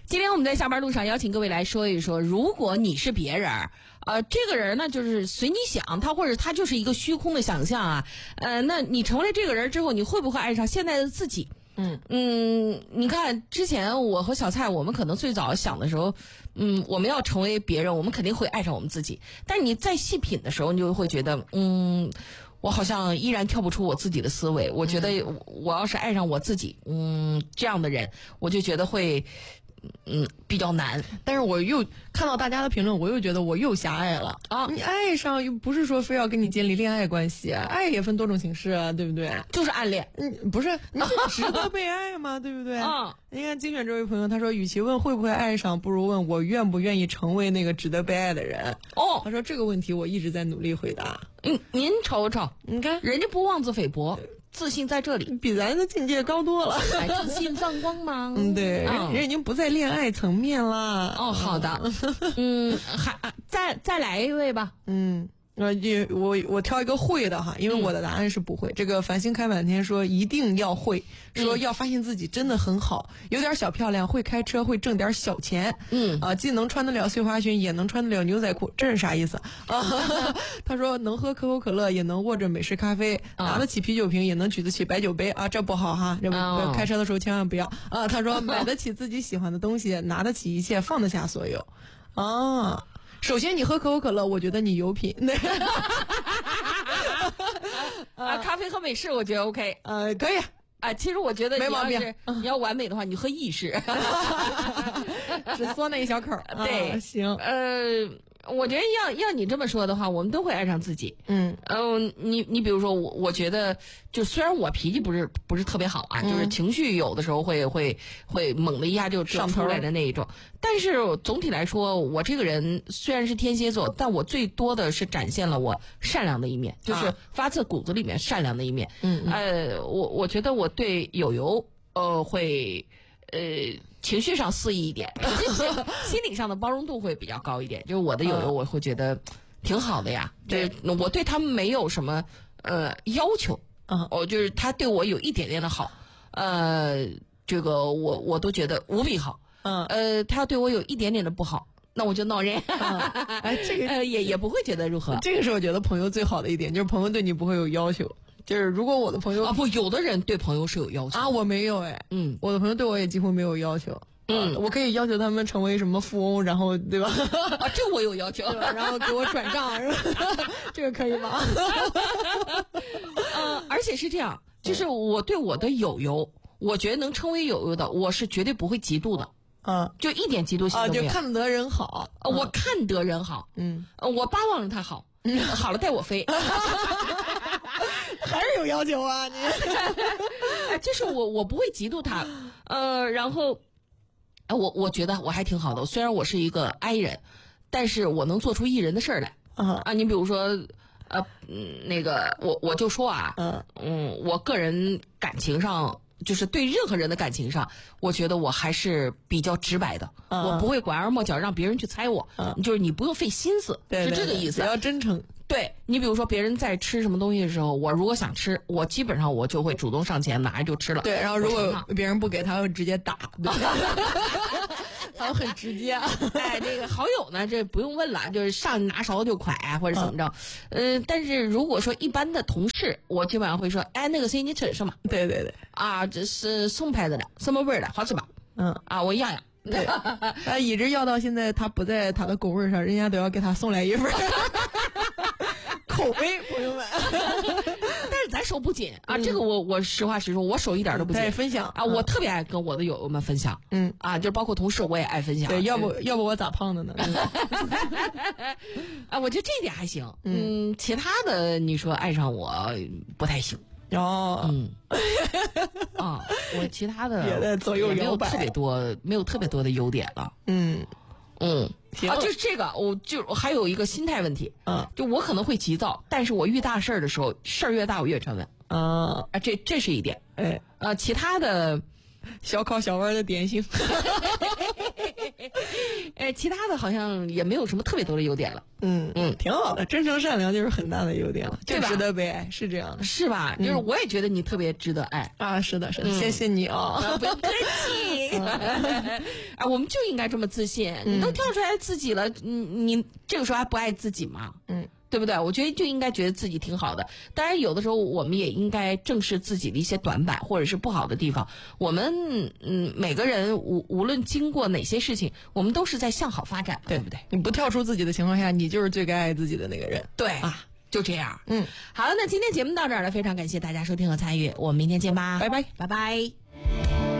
今天我们在下班路上邀请各位来说一说，如果你是别人，这个人呢就是随你想，他或者他就是一个虚空的想象啊，那你成为了这个人之后，你会不会爱上现在的自己？你看之前我和小蔡，我们可能最早想的时候，我们要成为别人，我们肯定会爱上我们自己。但是你再细品的时候，你就会觉得，我好像依然跳不出我自己的思维。我觉得我要是爱上我自己，这样的人，我就觉得会。比较难。 但是我又看到大家的评论，我又觉得我又狭隘了啊！你爱上又不是说非要跟你建立恋爱关系，爱也分多种形式啊，对不对？ 就是暗恋， 不是你是值得被爱吗？对不对？你看精选这位朋友，他说，与其问会不会爱上，不如问我愿不愿意成为那个值得被爱的人。他说这个问题我一直在努力回答。 您瞅瞅， 你看人家不妄自菲薄。自信在这里， 比咱的境界高多了。 自信放光芒。 对，人已经不在恋爱层面了。 好的。再来一位吧。 我挑一个会的哈，因为我的答案是不会。这个繁星开满天说一定要会，说要发现自己真的很好，有点小漂亮，会开车，会挣点小钱。既能穿得了碎花裙，也能穿得了牛仔裤，这是啥意思啊？他说能喝可口可乐，也能握着美式咖啡，拿得起啤酒瓶，也能举得起白酒杯啊，这不好哈，这开车的时候千万不要啊。他说买得起自己喜欢的东西，拿得起一切，放得下所有啊。首先，你喝可口可乐，我觉得你有品。 咖啡和美式，我觉得 OK。 可以。 其实我觉得没毛病。 你要完美的话，你喝意式， 只缩那一小口。 对， 行。 我觉得要你这么说的话，我们都会爱上自己。你比如说我觉得，就虽然我脾气不是特别好啊，就是情绪有的时候会猛的一下就上出来的那一种，但是总体来说，我这个人虽然是天蝎座，但我最多的是展现了我善良的一面，就是发自骨子里面善良的一面。我觉得我对友友会情绪上肆意一点，心理上的包容度会比较高一点。就是我的友友，我会觉得挺好的呀。对，我对他们没有什么要求。我就是他对我有一点点的好，这个我都觉得无比好。他对我有一点点的不好，那我就闹人。 这个也不会觉得如何。 这个是我觉得朋友最好的一点，就是朋友对你不会有要求。就是如果我的朋友不，有的人对朋友是有要求啊，我没有我的朋友对我也几乎没有要求。我可以要求他们成为什么富翁，然后对吧？ 这我有要求， 然后给我转账，是吧？这个可以吗？ 而且是这样，就是我对我的友友，我觉得能称为友友的，我是绝对不会嫉妒的。就一点嫉妒心都没有。 就看得人好。 我看得人好。我巴望着他好。好了，带我飞。 还是有要求啊你。 就是我不会嫉妒他。然后我觉得我还挺好的，虽然我是一个 I 人，但是我能做出 E 人的事儿来。你比如说那个我就说我个人感情上，就是对任何人的感情上，我觉得我还是比较直白的。我不会拐弯抹角让别人去猜我。就是你不用费心思。是这个意思。 比较真诚。 对，你比如说别人在吃什么东西的时候，我如果想吃，我基本上我就会主动上前拿着就吃了。 对，然后如果别人不给，他会直接打。对。他很直接。 这个好友呢，这不用问了，就是上拿勺就蒯或者怎么着。但是如果说一般的同事，我基本上会说，那个谁你吃什么？ 对。 这是什么牌子的，什么味儿的，好吃吧？我要呀。 对。他一直要到现在，他不在他的工位上，人家都要给他送来一份。口味，朋友们。 但是咱手不紧这个我实话实说，我手一点都不紧。 分享我特别爱跟我的友友们分享。就是包括同事，我也爱分享。 对，要不我咋胖的呢？ 我觉得这一点还行。其他的你说爱上我不太行。我其他的别的左右摇摆， 没有特别多的优点了。就是这个，我还有一个心态问题。就我可能会急躁，但是我遇大事儿的时候，事儿越大我越沉稳。这是一点。其他的小烤小弯的点心。 其他的好像也没有什么特别多的优点了。 挺好的，真诚善良就是很大的优点了， 对吧？ 就值得被爱，是这样的， 是吧？就是我也觉得你特别值得爱啊，是的，是的，谢谢你啊， 不客气。啊，我们就应该这么自信，你都跳出来自己了，你这个时候还不爱自己吗？对不对？我觉得就应该觉得自己挺好的。当然，有的时候我们也应该正视自己的一些短板或者是不好的地方。我们每个人无论经过哪些事情，我们都是在向好发展，对不对？ 你不跳出自己的情况下，你就是最该爱自己的那个人。 对啊，就这样。好了，那今天节目到这儿了，非常感谢大家收听和参与，我们明天见吧， 拜拜， 拜拜。